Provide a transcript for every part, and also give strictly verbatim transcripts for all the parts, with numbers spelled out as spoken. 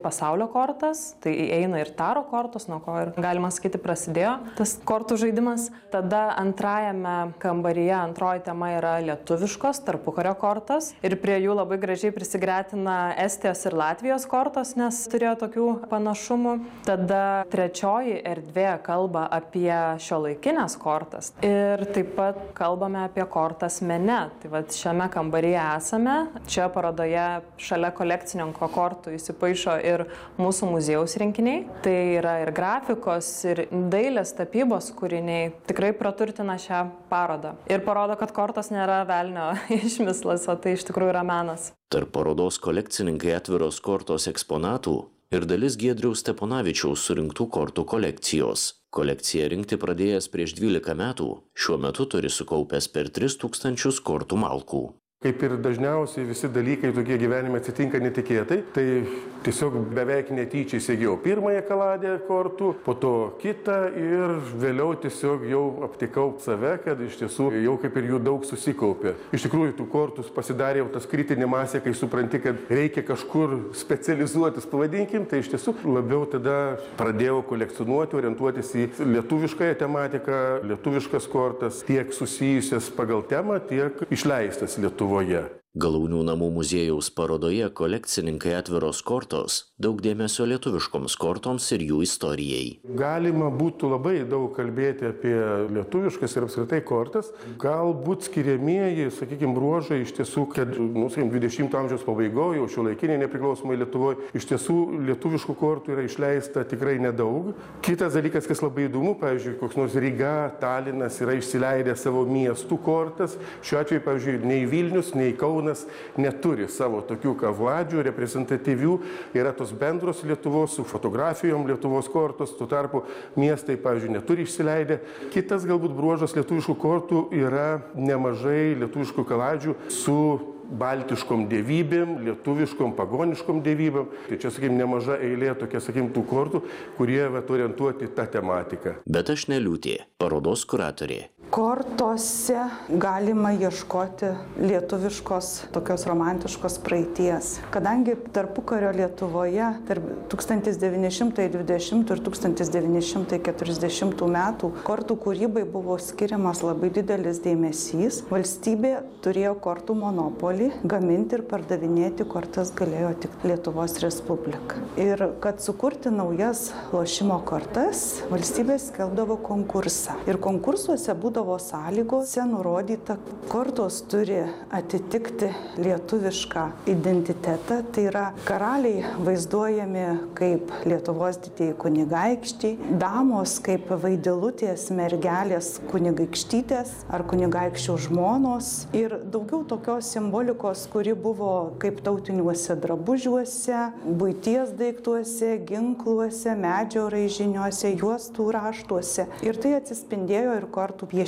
pasaulio kortas, tai įeina ir taro kortos, nuo ko ir galima sakyti prasidėjo tas kortų žaidimas. Tada antrajame kambaryje antroji tema yra lietuviškos tarpukario kortos ir prie jų labai gražiai prisigretina Estijos ir Latvijos kortos, nes turėjo tokių panašumų. Tada trečioji erdvė kalba apie šiuolaikinės kortas ir taip pat kalbame apie kortas mene. Tai vat šiame kambaryje esame, čia parodoje šalia kolekcininko kortų įsipaišo ir mūsų muziejaus rinkiniai. Tai yra ir grafikos, ir dailės tapybos kūriniai. Tikrai praturtina šią parodą. Ir parodo, kad kortos nėra velnio išmislas, o tai iš tikrųjų yra menas. Tarp parodos kolekcininkai atviros kortos eksponatų ir dalis Giedriaus Steponavičiaus surinktų kortų kolekcijos. Kolekciją rinkti pradėjęs prieš dvylika metų, šiuo metu turi sukaupęs per tris tūkstančius kortų malkų. Kaip ir dažniausiai visi dalykai tokie gyvenime atsitinka netikėtai, tai tiesiog beveik netyčia įsigijau pirmąją kaladę kortų, po to kitą ir vėliau tiesiog jau aptikau save, kad iš tiesų jau kaip ir jų daug susikaupė. Iš tikrųjų, tų kortų pasidarė jau tas kritinė masė, kai supranti, kad reikia kažkur specializuotis, pavadinkim, tai iš tiesų labiau tada pradėjau kolekcionuoti, orientuotis į lietuviškąją tematiką, lietuviškas kortas, tiek susijusias pagal temą, tiek išleistas Lietuvoje. Galaunių namų muziejaus parodoje kolekcininkai atviros kortos daug dėmesio lietuviškoms kortoms ir jų istorijai. Galima būtų labai daug kalbėti apie lietuviškas ir apskritai kortas. Galbūt skiriamieji, sakykime, bruožai iš tiesų, kad nu, sakykime, dvidešimto amžiaus pabaigoje, jau šiuolaikinėje nepriklausomai Lietuvoje, iš tiesų lietuviškų kortų yra išleista tikrai nedaug. Kitas dalykas, kas labai įdomu, pavyzdžiui, koks nors Ryga, Talinas yra išsileidę savo miestų kortas. Šiuo atveju, pavyzdžiui, nei Vilnius, nei Kaunas neturi savo tokių kavladžių, reprezentatyvių, yra tos bendros Lietuvos su fotografijom Lietuvos kortos, tuo tarpu miestai, pavyzdžiui, neturi išsileidę. Kitas galbūt bruožas lietuviškų kortų yra nemažai lietuviškų kaladžių su baltiškom dievybėm, lietuviškom, pagoniškom dievybėm. Tai čia, sakykime, nemaža eilė tokia, sakykime, tų kortų, kurie vat, orientuoti tą tematiką. Bet aš neliūtė, parodos kuratorė. Kortose galima ieškoti lietuviškos, tokios romantiškos praeities. Kadangi tarpukario Lietuvoje tarp tūkstantis devyni šimtai dvidešimtų ir tūkstantis devyni šimtai keturiasdešimtų metų kortų kūrybai buvo skiriamas labai didelis dėmesys, valstybė turėjo kortų monopolį, gaminti ir pardavinėti kortas galėjo tik Lietuvos Respublika. Ir kad sukurti naujas lošimo kortas, valstybė skelbdavo konkursą. Ir konkursuose būdavo sąlygose nurodyta, kortos turi atitikti lietuvišką identitetą. Tai yra karaliai vaizduojami kaip Lietuvos didieji kunigaikščiai, damos kaip vaidilutės, mergelės kunigaikštytės ar kunigaikščių žmonos. Ir daugiau tokios simbolikos, kuri buvo kaip tautiniuose drabužiuose, buities daiktuose, ginkluose, medžio raižiniuose, juostų raštuose. Ir tai atsispindėjo ir kortų piešiniuose.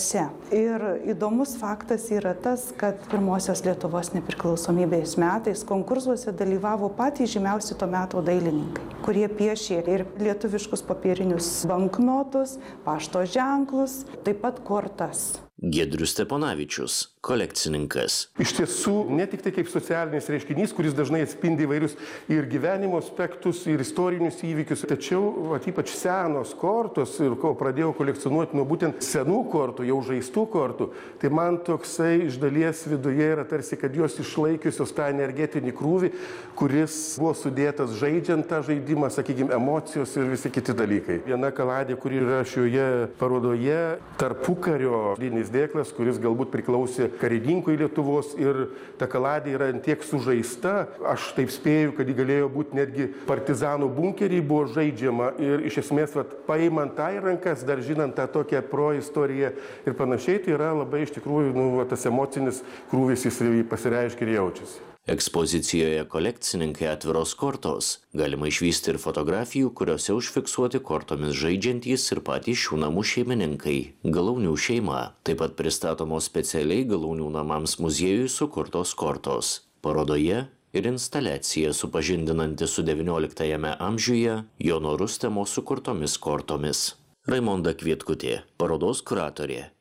Ir įdomus faktas yra tas, kad pirmosios Lietuvos nepriklausomybės metais konkursuose dalyvavo patys žymiausi to meto dailininkai, kurie piešė ir lietuviškus papirinius banknotus, pašto ženklus, taip pat kortas. Giedrius Steponavičius, kolekcininkas. Iš tiesų, ne tik tai kaip socialinis reiškinys, kuris dažnai atspindi įvairius ir gyvenimo aspektus, ir istorinius įvykius, tačiau at, ypač senos kortos, ir ko pradėjau kolekcionuoti nuo būtent senų kortų, jau žaistų kortų, tai man toksai iš dalies viduje yra tarsi, kad jos išlaikiusios tą energetinį krūvį, kuris buvo sudėtas žaidžiant tą žaidimą, sakykime, emocijos ir visi kiti dalykai. Viena kaladė, kuri yra šioje parodoje, tarpukario linis dėklas, kuris galbūt priklausė karininkui Lietuvos ir ta kaladė yra tiek sužaista, aš taip spėju, kad ji galėjo būti netgi partizanų bunkerį, buvo žaidžiama ir iš esmės vat, paimant tą į rankas, dar žinant tą tokią proistoriją ir panašiai, tai yra labai iš tikrųjų nu, va, tas emocinis krūvis jis pasireiškia ir jaučiasi. Ekspozicijoje kolekcininkai atviros kortos galima išvysti ir fotografijų, kuriuose užfiksuoti kortomis žaidžiantys ir patys šių namų šeimininkai – Galaunių šeima. Taip pat pristatomos specialiai Galaunių namams muziejui sukurtos kortos. Parodoje ir instaliacija supažindinanti su devynioliktajame amžiuje Jono Rustemo sukurtomis kortomis. Raimonda Kvietkutė, parodos kuratorė.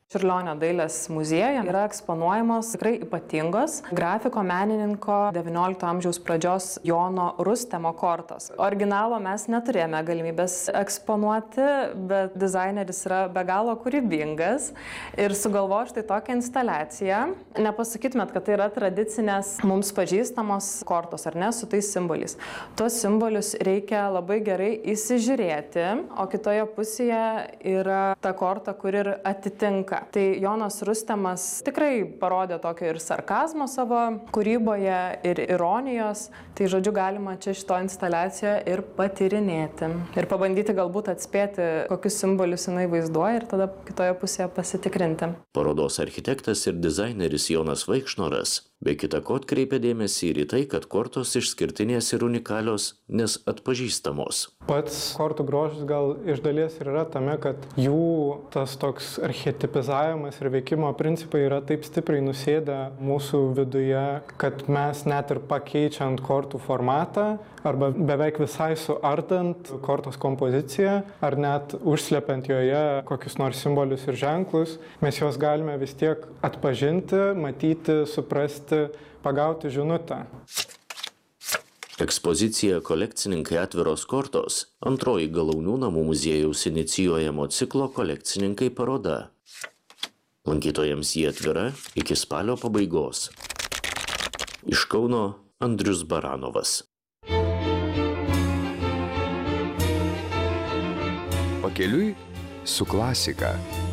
Čiurlionio dailės muziejuje yra eksponuojamos tikrai ypatingos grafiko menininko devyniolikto amžiaus pradžios Jono Rustemo kortos. Originalo mes neturėjome galimybės eksponuoti, bet dizaineris yra be galo kūrybingas ir sugalvojo štai tokią instaliaciją. Nepasakytumėt, kad tai yra tradicinės mums pažįstamos kortos, ar ne, su tais simboliais. Tuos simbolius reikia labai gerai įsižiūrėti, o kitoje pusėje yra ta korta, kur ir atitinka. Tai Jonas Rustemas tikrai parodė tokio ir sarkazmo savo kūryboje, ir ironijos. Tai žodžiu, galima čia šito instaliacijoje ir patyrinėti. Ir pabandyti galbūt atspėti, kokius simbolius jinai vaizduoja ir tada kitoje pusėje pasitikrinti. Parodos architektas ir dizaineris Jonas Vaikšnoras be kita ko atkreipė dėmesį ir į tai, kad kortos išskirtinės ir unikalios, nes atpažįstamos. Pats kortų grožis gal iš dalies ir yra tame, kad jų tas toks archetipizavimas ir veikimo principai yra taip stipriai nusėdę mūsų viduje, kad mes net ir pakeičiant kortų formatą arba beveik visai suardant kortos kompoziciją ar net užslepiant joje kokius nors simbolius ir ženklus, mes juos galime vis tiek atpažinti, matyti, suprasti, pagauti žinutę. Ekspozicija kolekcininkai atviros kortos – antroji Galaunių namų muziejaus inicijuojamo ciklo kolekcininkai paroda. Lankytojams jį atvira iki spalio pabaigos. Iš Kauno Andrius Baranovas. Pakeliui su klasika.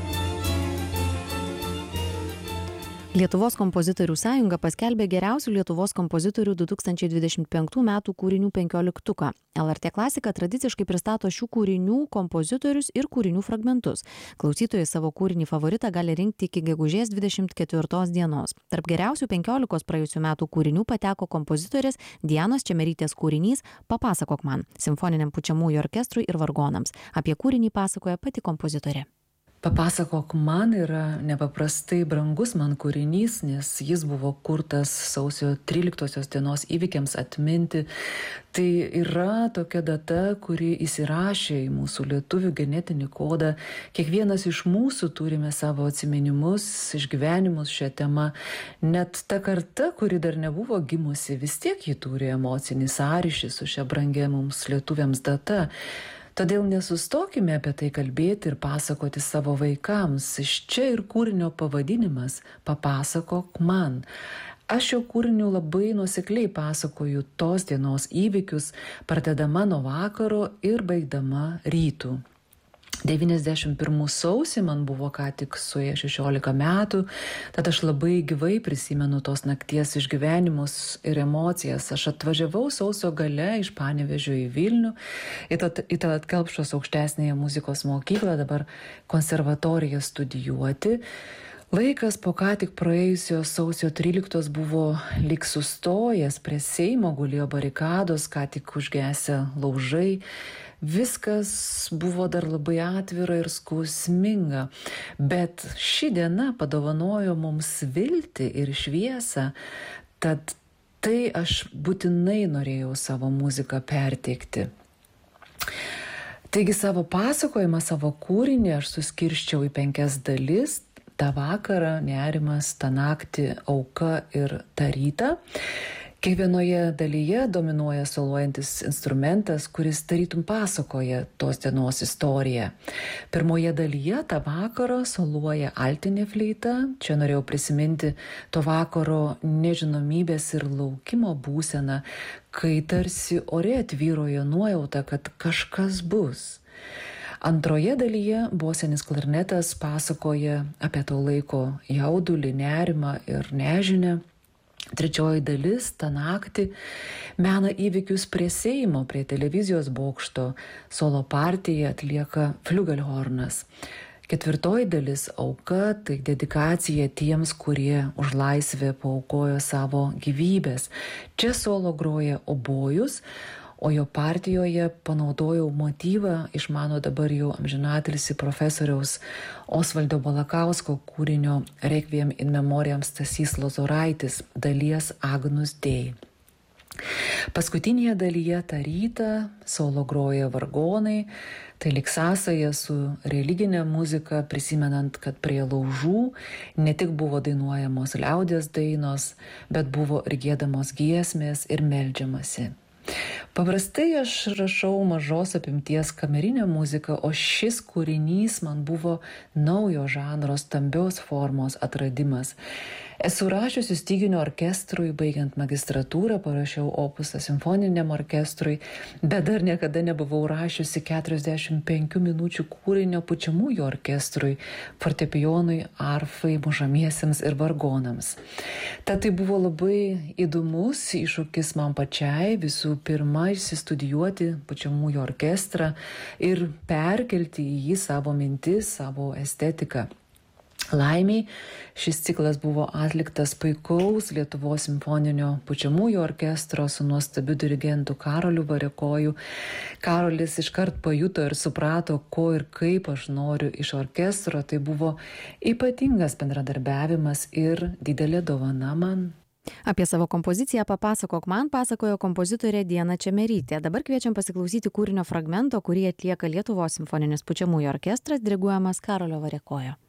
Lietuvos kompozitorių sąjunga paskelbė geriausių Lietuvos kompozitorių du tūkstančiai dvidešimt penktų metų kūrinių penkioliktuką. L R T Klasika tradiciškai pristato šių kūrinių kompozitorius ir kūrinių fragmentus. Klausytojai savo kūrinį favoritą gali rinkti iki gegužės dvidešimt ketvirtos dienos. Tarp geriausių penkiolikos praėjusių metų kūrinių pateko kompozitorės Dianos Čemerytės kūrinys Papasakok man, simfoniniam pučiamųjų orkestrui ir vargonams. Apie kūrinį pasakoja pati kompozitorė. Papasakok man yra nepaprastai brangus man kūrinys, nes jis buvo kurtas sausio tryliktosios dienos įvykiams atminti. Tai yra tokia data, kuri įsirašė į mūsų lietuvių genetinį kodą. Kiekvienas iš mūsų turime savo atsiminimus, išgyvenimus šią temą. Net ta karta, kuri dar nebuvo gimusi, vis tiek ji turi emocinį sąryšį su šia brangia mums lietuviams data. Todėl nesustokime apie tai kalbėti ir pasakoti savo vaikams. Iš čia ir kūrinio pavadinimas Papasakok man. Aš šio kūriniu labai nuosekliai pasakoju tos dienos įvykius, pradedama nuo vakaro ir baigdama rytų. devyniasdešimt pirmų sausį man buvo ką tik suėję šešiolika metų, tad aš labai gyvai prisimenu tos nakties išgyvenimus ir emocijas. Aš atvažiavau sausio gale iš Panevėžio į Vilnių, į Tallat Kelpšos aukštesnėje muzikos mokyklą, dabar konservatoriją studijuoti. Laikas po ką tik praėjusio sausio tryliktos buvo lyg sustojęs, prie Seimo gulėjo barikados, ką tik užgesę laužai. Viskas buvo dar labai atvira ir skausminga, bet ši diena padovanojo mums viltį ir šviesą, tad tai aš būtinai norėjau savo muziką perteikti. Taigi savo pasakojimą, savo kūrinį aš suskirščiau į penkias dalis. tą vakarą, nerimas, tą naktį, auka ir tą rytą. Kiekvienoje dalyje dominuoja soluojantis instrumentas, kuris tarytum pasakoja tos dienos istoriją. Pirmoje dalyje tą vakarą soluoja altinė fleita. Čia norėjau prisiminti to vakaro nežinomybės ir laukimo būseną, kai tarsi ore atvyrojo nuojauta, kad kažkas bus. Antroje dalyje bosinis klarnetas pasakoja apie to laiko jaudulį, nerimą ir nežinią. Trečioji dalis, tą naktį, mena įvykius prie Seimo, prie televizijos bokšto. Solo partiją atlieka fliugelhornas. Ketvirtoji dalis, auka, tai dedikacija tiems, kurie už laisvę paaukojo savo gyvybės. Čia solo groja obojus, o jo partijoje panaudojau motyvą iš mano dabar jau amžinatilsį profesoriaus Osvaldo Balakausko kūrinio Requiem in memoriam Stasys Lozoraitis, dalies Agnus Dei. Paskutinėje dalyje tą rytą solo groja vargonai, tai lyg sąsaja su religinė muzika, prisimenant, kad prie laužų ne tik buvo dainuojamos liaudies dainos, bet buvo ir giedamos giesmės ir meldžiamasi. Paprastai aš rašau mažos apimties kamerinę muziką, o šis kūrinys man buvo naujo žanro stambios formos atradimas. Esu rašiusi styginių orkestrui, baigiant magistratūrą, parašiau opusą simfoniniam orkestrui, bet dar niekada nebuvau rašiusi keturiasdešimt penkių minučių kūrinio pučiamųjų orkestrui, fortepijonui, arfai, mušamiesiems ir vargonams. Tad tai buvo labai įdomus iššūkis man pačiai, visų pirma, išsistudijuoti pučiamųjų orkestrą ir perkelti į jį savo mintis, savo estetiką. Laimiai, šis ciklas buvo atliktas puikaus Lietuvos simfoninio pučiamųjų orkestro su nuostabiu dirigentu Karoliu Variakoju. Karolis iškart pajuto ir suprato, ko ir kaip aš noriu iš orkestro. Tai buvo ypatingas bendradarbiavimas ir didelė dovana man. Apie savo kompoziciją Papasakok man pasakojo kompozitorė Diana Čemerytė. Dabar kviečiam pasiklausyti kūrinio fragmento, kurį atlieka Lietuvos simfoninis pučiamųjų orkestras, diriguojamas Karolio Variakojo.